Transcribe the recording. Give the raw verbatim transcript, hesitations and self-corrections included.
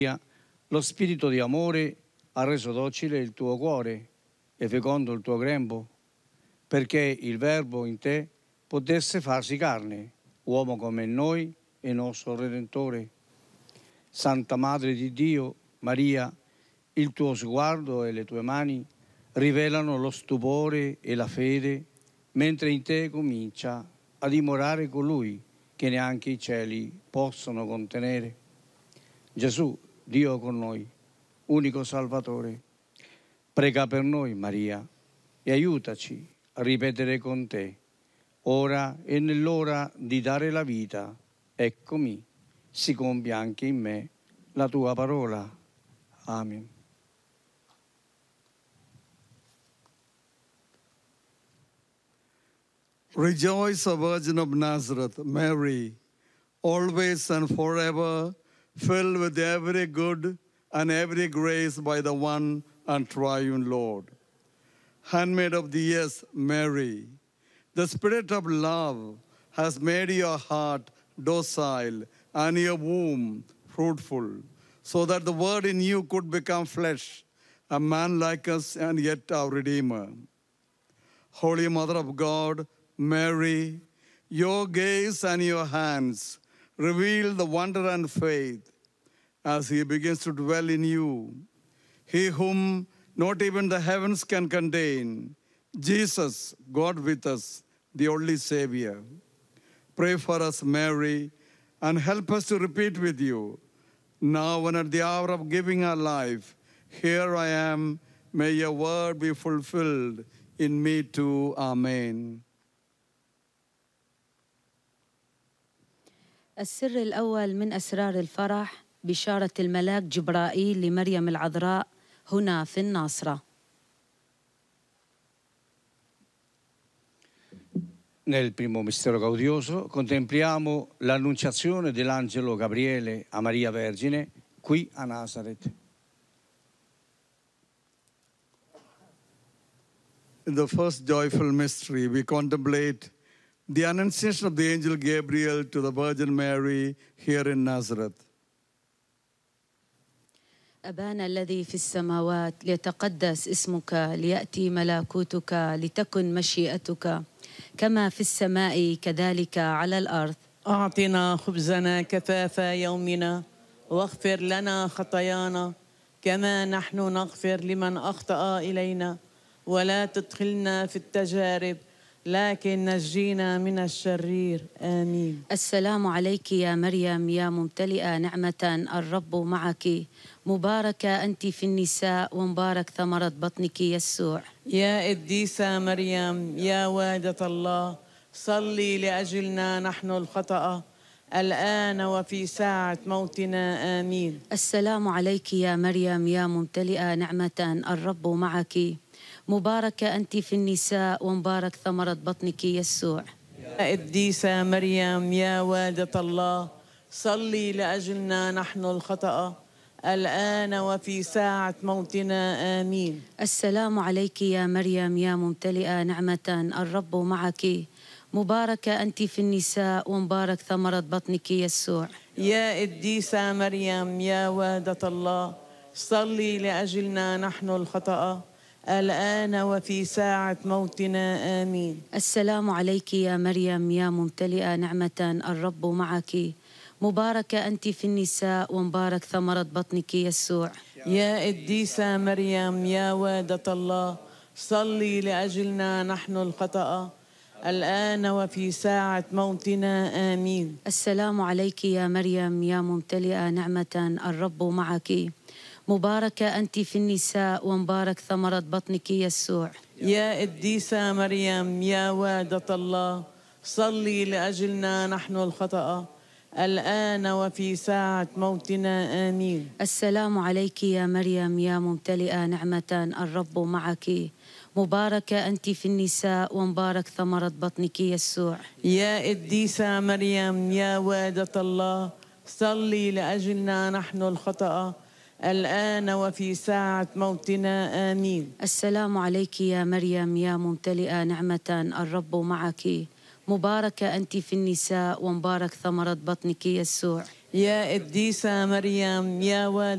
Lo spirito di amore ha reso docile il tuo cuore e fecondo il tuo grembo, perché il Verbo in te potesse farsi carne, uomo come noi e nostro Redentore. Santa Madre di Dio, Maria, il tuo sguardo e le tue mani rivelano lo stupore e la fede, mentre in te comincia a dimorare colui che neanche i cieli possono contenere. Gesù, Dio con noi, unico Salvatore, prega per noi, Maria, e aiutaci a ripetere con te, ora e nell'ora di dare la vita, eccomi, si compia anche in me la tua parola. Amen. Rejoice, O Virgin of Nazareth, Mary, always and forever filled with every good and every grace by the one and triune Lord. Handmaid of the years, Mary, the Spirit of love has made your heart docile and your womb fruitful, so that the Word in you could become flesh, a man like us and yet our Redeemer. Holy Mother of God, Mary, your gaze and your hands reveal the wonder and faith as he begins to dwell in you. He whom not even the heavens can contain, Jesus, God with us, the only Savior. Pray for us, Mary, and help us to repeat with you, now and at the hour of giving our life, here I am, may your word be fulfilled in me too. Amen. السر الأول من أسرار الفرح بشارة الملاك جبرائيل لمريم العذراء هنا في الناصرة. Nel primo mistero gaudioso contempliamo l'annunciazione dell'angelo Gabriele a Maria Vergine qui a Nazareth. In the first joyful mystery, we contemplate the annunciation of the angel Gabriel to the Virgin Mary here in Nazareth. أبانا الذي في السماوات ليتقدس اسمك ليأتي ملكوتك لتكن مشيئتك كما في السماء كذلك على الأرض. أعطنا خبزنا كفاف يومنا واغفر لنا خطايانا كما نحن نغفر لمن أخطأ إلينا ولا تدخلنا في التجارب لكن نجينا من الشرير. آمين. السلام عليك يا مريم يا ممتلئة نعمة الرب معك مباركة أنت في النساء ومبارك ثمرة بطنك يسوع. يا قديسة مريم يا والدة الله صلي لأجلنا نحن الخطأ الآن وفي ساعة موتنا. آمين. السلام عليك يا مريم يا ممتلئة نعمة الرب معك مباركة أنت في النساء ومبارك ثمرة بطنك يسوع. يا قديسة مريم يا والدة الله صلي لأجلنا نحن الخطأ الآن وفي ساعة موتنا. آمين. السلام عليك يا مريم يا ممتلئة نعمة الرب معك مباركة أنت في النساء ومبارك ثمرة بطنك يسوع. يا قديسة مريم يا والدة الله صلي لأجلنا نحن الخطأ الآن وفي ساعة موتنا. آمين. السلام عليك يا مريم يا ممتلئة نعمة الرب معك مباركة أنت في النساء ومبارك ثمرة بطنك يسوع. يا قديسة مريم يا والدة الله صلي لأجلنا نحن الخطأ الآن وفي ساعة موتنا. آمين. السلام عليك يا مريم يا ممتلئة نعمة الرب معك مباركة أنت في النساء ومبارك ثمرة بطنك يسوع. يا قديسة مريم يا والدة الله صلي لأجلنا نحن الخطأ الآن وفي ساعة موتنا. آمين. السلام عليك يا مريم يا ممتلئة نعمة الرب معك مباركة أنت في النساء ومبارك ثمرة بطنك يسوع. يا قديسة مريم يا والدة الله صلي لأجلنا نحن الخطأ الآن وفي ساعة موتنا. آمين. السلام عليك يا مريم يا ممتلئة نعمة الرب معك مباركة أنت في النساء ومبارك ثمرة بطنك يسوع. يا قديسة مريم يا والدة